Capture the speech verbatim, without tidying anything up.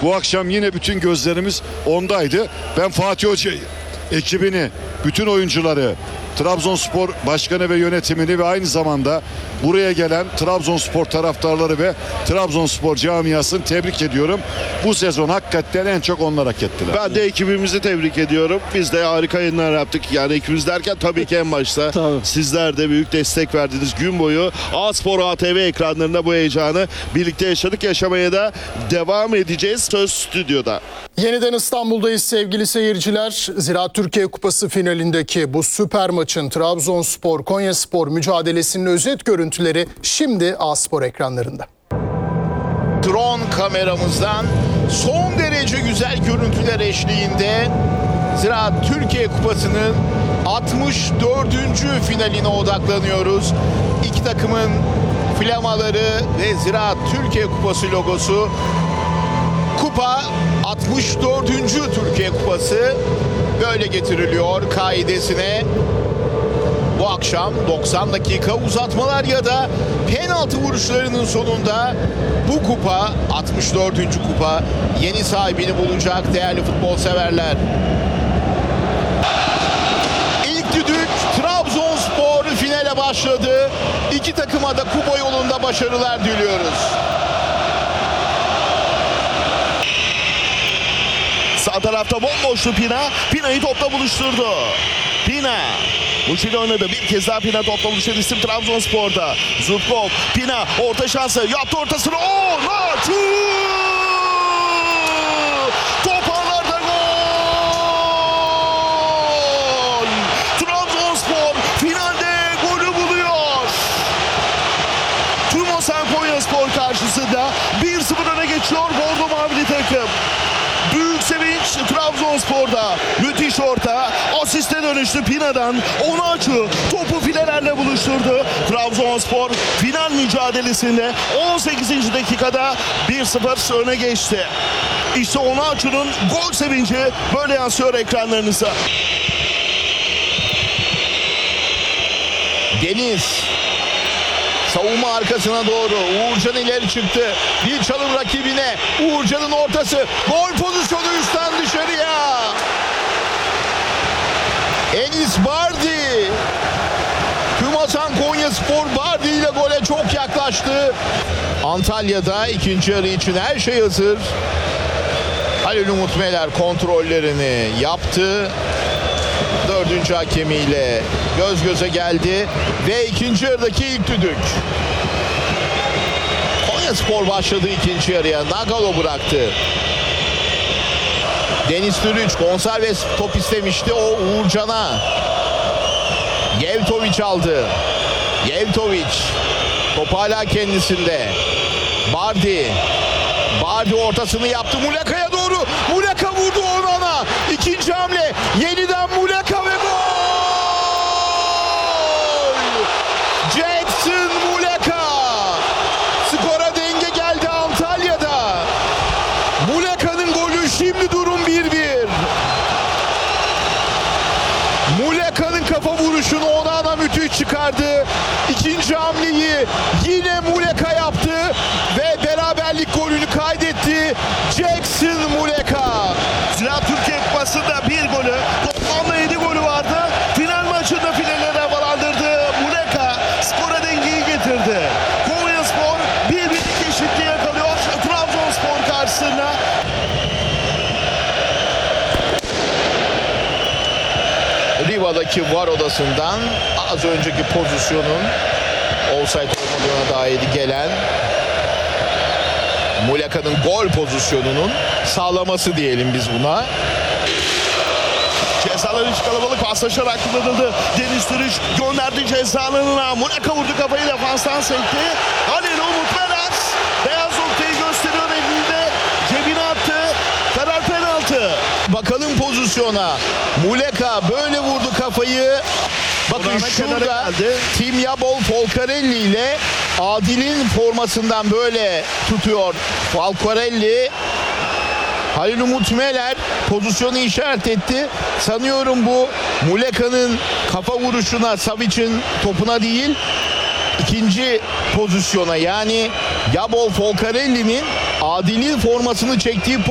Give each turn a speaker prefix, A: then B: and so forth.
A: Bu akşam yine bütün gözlerimiz ondaydı. Ben Fatih Hoca'yı, ekibini, bütün oyuncuları, Trabzonspor başkanı ve yönetimini ve aynı zamanda buraya gelen Trabzonspor taraftarları ve Trabzonspor camiasını tebrik ediyorum. Bu sezon hakikaten en çok onlar hak ettiler.
B: Ben de ekibimizi tebrik ediyorum. Biz de harika yayınlar yaptık. Yani ekibimiz derken tabii ki en başta
C: Tabii.
B: sizler de büyük destek verdiniz. Gün boyu A-Spor A T V ekranlarında bu heyecanı birlikte yaşadık. Yaşamaya da devam edeceğiz. Söz stüdyoda.
D: Yeniden İstanbul'dayız sevgili seyirciler. Ziraat Türkiye Kupası finalindeki bu süper maçın Trabzonspor Konyaspor mücadelesinin özet görüntüleri şimdi A-Spor ekranlarında.
E: Drone kameramızdan son derece güzel görüntüler eşliğinde Ziraat Türkiye Kupası'nın altmış dördüncü finaline odaklanıyoruz. İki takımın flamaları ve Ziraat Türkiye Kupası logosu. Kupa altmış dördüncü Türkiye Kupası böyle getiriliyor kaidesine. Bu akşam doksan dakika uzatmalar ya da penaltı vuruşlarının sonunda bu kupa altmış dördüncü kupa yeni sahibini bulacak değerli futbol severler. İlk düdük Trabzonspor finale başladı. İki takıma da kupa yolunda başarılar diliyoruz.
B: Sağ tarafta bomboştu Pina. Pina'yı topla buluşturdu. Pina. Muçili oynadı. Bir kez daha Pina topla buluşan isim Trabzonspor'da. Zubkov. Pina orta şansı. Yaptı ortasını. Onaçu! Top ağlarda gol! Trabzonspor finalde golü buluyor. Tumosan Konyaspor karşısında bir sıfır öne geçiyor Bordo Mavili takım. Büyük sevinç Trabzonspor'da. Müthiş orta. Asiste dönüştü Pina'dan. Onaçu topu filelerle buluşturdu. Trabzonspor final mücadelesinde on sekizinci dakikada bir sıfır öne geçti. İşte Onaçu'nun gol sevinci böyle yansıyor ekranlarınıza.
E: Deniz savunma arkasına doğru. Uğurcan ileri çıktı. Bir çalım rakibine. Uğurcan'ın ortası. Gol pozisyonu üstten dışarıya. Enis Bardi. Tümasan Konyaspor Bardi ile gole çok yaklaştı. Antalya'da ikinci yarı için her şey hazır. Halil Umut Meler kontrollerini yaptı. Dördüncü hakemiyle göz göze geldi ve ikinci yarıdaki ilk düdük. Konyaspor başladı ikinci yarıya. Nagalo bıraktı. Deniz Türüç Gonçalves top istemişti. O Uğurcan'a. Yevtoviç aldı. Yevtoviç. Top hala kendisinde. Bardi. Bardi ortasını yaptı. Muleka'ya doğru. Muleka vurdu Onan'a. İkinci hamle. Yeniden Muleka ve gol! Jackson Muleka. Skora denge geldi Antalya'da. Muleka'nın golü, şimdi durum bir bir. Muleka'nın kafa vuruşunu Onana müthiş çıkardı. İkinci hamleyi yine Muleka yaptı ve beraberlik golünü kaydetti. Jackson Muleka.
B: Ziraat Türkiye Kupası'nda bir golü, toplamda yedi golü vardı. Final maçında finallere havalandırdı. Muleka skora dengeyi getirdi. Konyaspor bir birlik eşitliği yakalıyor Trabzonspor karşısında.
E: Riva'daki var odasından az önceki pozisyonun offside olmadığına dair gelen Muleka'nın gol pozisyonunun sağlaması diyelim biz buna.
B: Cezalar iç kalabalık paslaşarak kullanıldı. Deniz Türüç gönderdi ceza alanına. Muleka vurdu kafayı, defanstan sekti. Halil Umut Meler beyaz noktayı gösteriyor elinde. Cebine attı. Karar penaltı.
E: Bakalım pozisyona. Muleka böyle vurdu kafayı. Bakın
B: Onana
E: şurada
B: kenara geldi.
E: Tim Yabol Folcarelli ile Adil'in formasından böyle tutuyor Folcarelli. Halil Umut Meler pozisyonu işaret etti. Sanıyorum bu Muleka'nın kafa vuruşuna, Savic'in topuna değil, ikinci pozisyona, yani Yabol Folcarelli'nin Adil'in formasını çektiği